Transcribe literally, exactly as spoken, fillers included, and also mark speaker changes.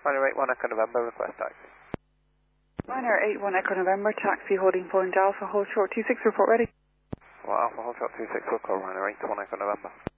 Speaker 1: Ryanair eight one Echo November, request taxi.
Speaker 2: Ryanair eight one Echo November, taxi holding point Alpha, hold short two six, report ready.
Speaker 1: Well, Alpha, hold short two six, we'll call Ryanair eight one Echo November.